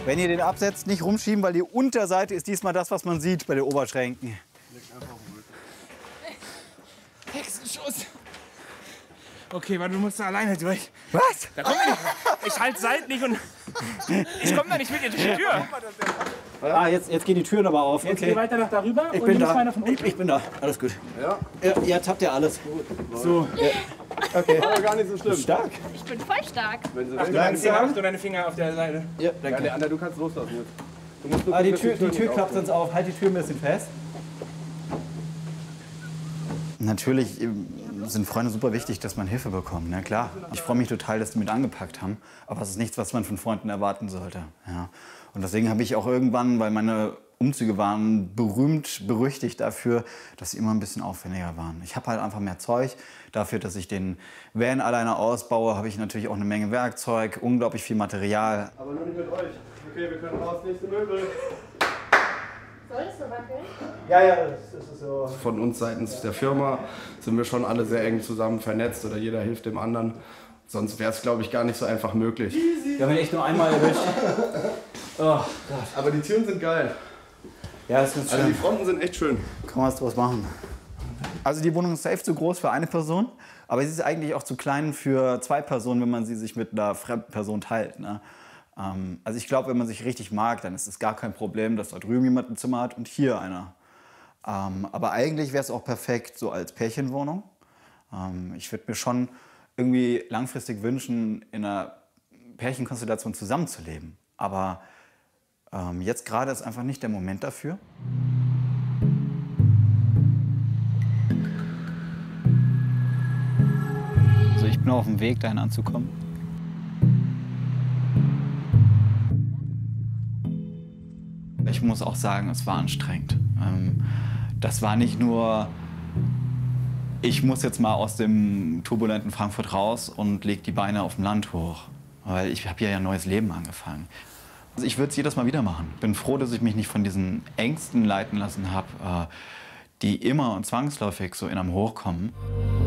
Wenn ihr den absetzt, nicht rumschieben, weil die Unterseite ist diesmal das, was man sieht bei den Oberschränken. Hexenschuss. Okay, warte, du musst da alleine durch. Was? Da komm ich nicht. Ich halte seitlich und ich komme da nicht mit dir durch die Tür. Ah, jetzt gehen die Türen aber auf. Jetzt geh weiter nach darüber Ich und bin nimm da. meiner von unten. Ich bin da. Alles gut. Ja? Ja, jetzt habt ihr alles. So. Ja. Okay. Aber gar nicht so schlimm. Stark. Ich bin voll stark. Wenn sie Ach, du deine Finger auf der Seite. Ja, Ja, danke. Leander, du kannst loslassen jetzt. Du musst nur Ah, die gucken, dass Tür nicht klappt sonst auf. Halt die Tür ein bisschen fest. Natürlich sind Freunde super wichtig, dass man Hilfe bekommt. Na klar. Ich freue mich total, dass die mit angepackt haben. Aber es ist nichts, was man von Freunden erwarten sollte. Ja. Und deswegen habe ich auch irgendwann, weil meine Umzüge waren berühmt, berüchtigt dafür, dass sie immer ein bisschen aufwendiger waren. Ich habe halt einfach mehr Zeug. Dafür, dass ich den Van alleine ausbaue, habe ich natürlich auch eine Menge Werkzeug, unglaublich viel Material. Aber nur nicht mit euch. Okay, wir können raus, nächste Möbel. Soll das so wackeln? Ja, das ist so. Von uns seitens der Firma sind wir schon alle sehr eng zusammen vernetzt oder jeder hilft dem anderen. Sonst wäre es, glaube ich, gar nicht so einfach möglich. Wir haben ihn echt nur einmal erwischt. Oh Gott. Aber die Türen sind geil. Ja, das ist Also die schön. Fronten sind echt schön. Kann man was draus machen. Also die Wohnung ist safe zu groß für eine Person, aber sie ist eigentlich auch zu klein für zwei Personen, wenn man sie sich mit einer fremden Person teilt. Ne? Also ich glaube, wenn man sich richtig mag, dann ist es gar kein Problem, dass da drüben jemand ein Zimmer hat und hier einer. Aber eigentlich wäre es auch perfekt so als Pärchenwohnung. Ich würde mir schon irgendwie langfristig wünschen, in einer Pärchenkonstellation zusammenzuleben. Aber jetzt gerade ist einfach nicht der Moment dafür. Also ich bin auf dem Weg, dahin anzukommen. Ich muss auch sagen, es war anstrengend. Das war nicht nur, ich muss jetzt mal aus dem turbulenten Frankfurt raus und leg die Beine auf dem Land hoch. Weil ich habe hier ja ein neues Leben angefangen. Also ich würde es jedes Mal wieder machen. Bin froh, dass ich mich nicht von diesen Ängsten leiten lassen habe, die immer und zwangsläufig so in einem hochkommen.